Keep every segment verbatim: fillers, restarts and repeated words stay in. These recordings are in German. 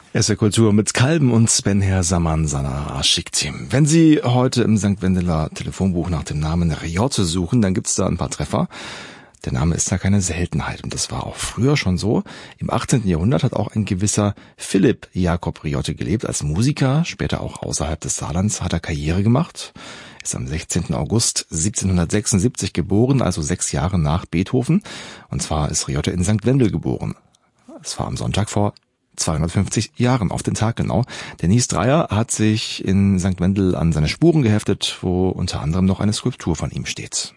S R Kultur mit Kalben und Svenher Saman Sana Aşıktim. Wenn Sie heute im Sankt Wendeler Telefonbuch nach dem Namen Rijotte suchen, dann gibt's da ein paar Treffer. Der Name ist da keine Seltenheit und das war auch früher schon so. Im achtzehnten Jahrhundert hat auch ein gewisser Philipp Jakob Rijotte gelebt als Musiker, später auch außerhalb des Saarlands hat er Karriere gemacht. Ist am sechzehnten August siebzehnhundertsechsundsiebzig geboren, also sechs Jahre nach Beethoven. Und zwar ist Rijotte in Sankt Wendel geboren. Es war am Sonntag vor zweihundertfünfzig Jahren, auf den Tag genau. Der Nies Dreier hat sich in Sankt Wendel an seine Spuren geheftet, wo unter anderem noch eine Skulptur von ihm steht.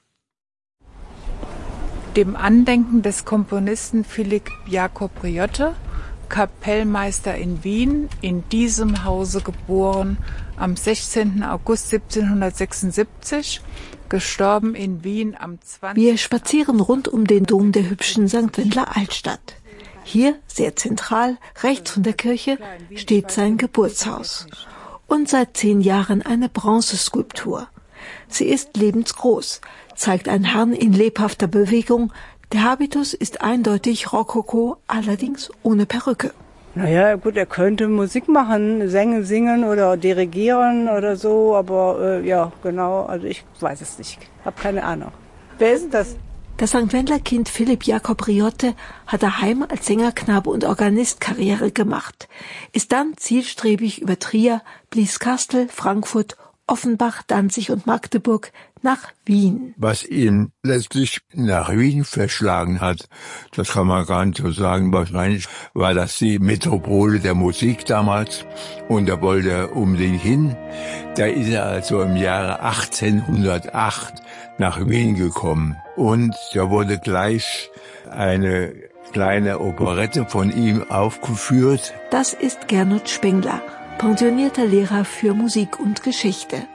Dem Andenken des Komponisten Philipp Jakob Rijotte, Kapellmeister in Wien, in diesem Hause geboren, am sechzehnten August siebzehnhundertsechsundsiebzig, gestorben in Wien am zwanzigsten Wir spazieren rund um den Dom der hübschen Sankt Wendler Altstadt. Hier, sehr zentral, rechts von der Kirche, steht sein Geburtshaus. Und seit zehn Jahren eine Bronzeskulptur. Sie ist lebensgroß, zeigt einen Herrn in lebhafter Bewegung. Der Habitus ist eindeutig Rokoko, allerdings ohne Perücke. Naja, gut, er könnte Musik machen, Sänge singen oder dirigieren oder so, aber äh, ja, genau, also ich weiß es nicht, habe keine Ahnung. Wer ist denn das? Das Sankt Wendler Kind Philipp Jakob Rijotte hat daheim als Sängerknabe und Organist Karriere gemacht, ist dann zielstrebig über Trier, Blieskastel, Frankfurt, Offenbach, Danzig und Magdeburg nach Wien. Was ihn letztlich nach Wien verschlagen hat, das kann man gar nicht so sagen. Wahrscheinlich war das die Metropole der Musik damals und da wollte er unbedingt hin. Da ist er also im Jahre achtzehnhundertacht nach Wien gekommen und da wurde gleich eine kleine Operette von ihm aufgeführt. Das ist Gernot Spengler, pensionierter Lehrer für Musik und Geschichte.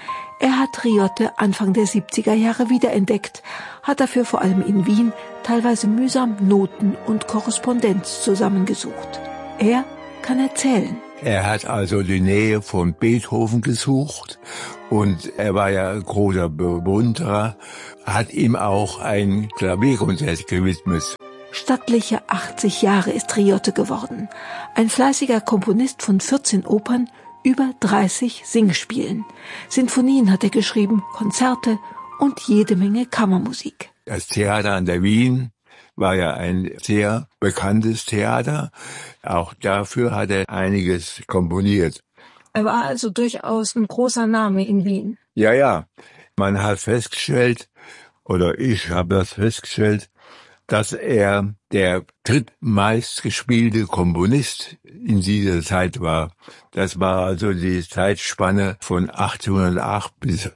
Er hat Rijotte Anfang der siebziger Jahre wiederentdeckt, hat dafür vor allem in Wien teilweise mühsam Noten und Korrespondenz zusammengesucht. Er kann erzählen. Er hat also die Nähe von Beethoven gesucht und er war ja ein großer Bewunderer, hat ihm auch ein Klavierkonzert gewidmet. Stattliche achtzig Jahre ist Rijotte geworden. Ein fleißiger Komponist von vierzehn Opern, über dreißig Singspielen. Sinfonien hat er geschrieben, Konzerte und jede Menge Kammermusik. Das Theater an der Wien war ja ein sehr bekanntes Theater. Auch dafür hat er einiges komponiert. Er war also durchaus ein großer Name in Wien. Ja, ja. Man hat festgestellt, oder ich habe das festgestellt, dass er der drittmeistgespielte Komponist in dieser Zeit war. Das war also die Zeitspanne von achtzehnhundertacht bis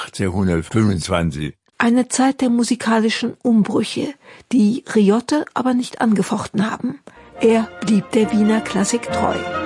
achtzehnhundertfünfundzwanzig. Eine Zeit der musikalischen Umbrüche, die Rijotte aber nicht angefochten haben. Er blieb der Wiener Klassik treu.